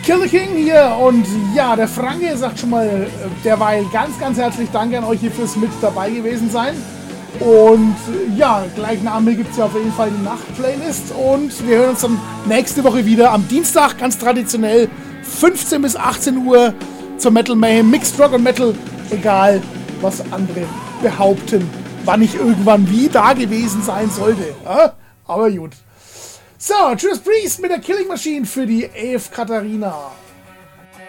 Killer King hier und ja, der Franke sagt schon mal derweil ganz herzlich Danke an euch hier fürs mit dabei gewesen sein. Und ja, gleich nach mir gibt es ja auf jeden Fall die Nacht-Playlist und wir hören uns dann nächste Woche wieder am Dienstag, ganz traditionell 15 bis 18 Uhr zur Metal Mayhem, Mixed Rock und Metal, egal was andere behaupten, wann ich irgendwann wie da gewesen sein sollte. Aber gut. So, Judas Priest mit der Killing Machine für die AF Katharina.